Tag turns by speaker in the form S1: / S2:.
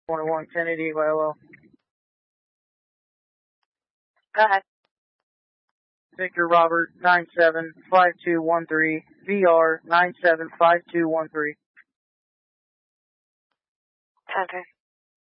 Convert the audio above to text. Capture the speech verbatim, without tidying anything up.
S1: twenty-one Kennedy, well,
S2: Go ahead.
S1: Victor Robert, nine seven five two one three, V R nine seven five two one three.
S2: ten three.